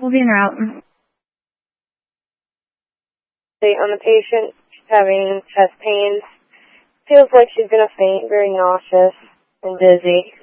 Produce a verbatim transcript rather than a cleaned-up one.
We'll be en route. On the patient, she's having chest pains. Feels like she's going to faint, very nauseous and dizzy.